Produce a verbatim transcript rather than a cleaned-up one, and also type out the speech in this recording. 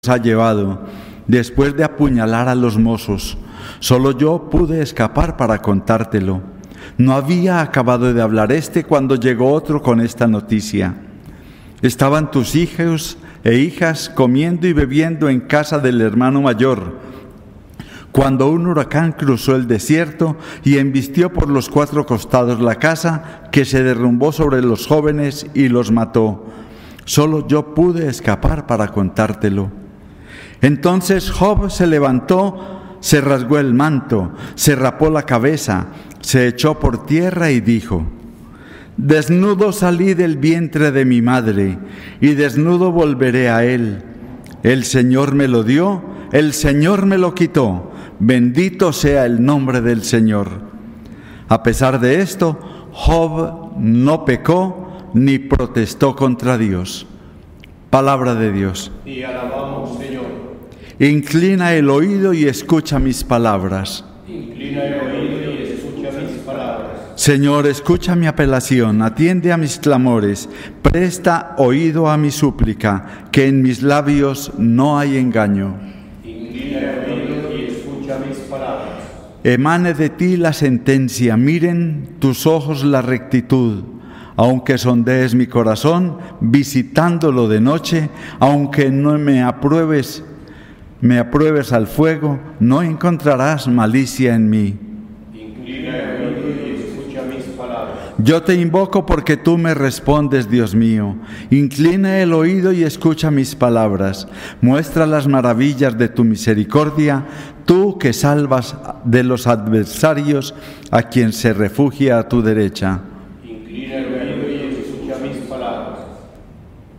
ha llevado, después de apuñalar a los mozos. Solo yo pude escapar para contártelo. No había acabado de hablar este cuando llegó otro con esta noticia. Estaban tus hijos e hijas comiendo y bebiendo en casa del hermano mayor, cuando un huracán cruzó el desierto y embistió por los cuatro costados la casa, que se derrumbó sobre los jóvenes y los mató. Solo yo pude escapar para contártelo. Entonces Job se levantó, se rasgó el manto, se rapó la cabeza, se echó por tierra y dijo: Desnudo salí del vientre de mi madre, y desnudo volveré a él. El Señor me lo dio, el Señor me lo quitó. Bendito sea el nombre del Señor. A pesar de esto, Job no pecó ni protestó contra Dios. Palabra de Dios. Y alabamos, Señor. Inclina el oído y escucha mis palabras. Inclina el oído y escucha mis palabras. Señor, escucha mi apelación, atiende a mis clamores, presta oído a mi súplica, que en mis labios no hay engaño. Inclina el oído y escucha mis palabras. Emane de ti la sentencia, miren tus ojos la rectitud. Aunque sondees mi corazón, visitándolo de noche, aunque no me apruebes, me apruebes al fuego, no encontrarás malicia en mí. Inclina el oído y escucha mis palabras. Yo te invoco porque tú me respondes, Dios mío. Inclina el oído y escucha mis palabras. Muestra las maravillas de tu misericordia, tú que salvas de los adversarios a quien se refugia a tu derecha.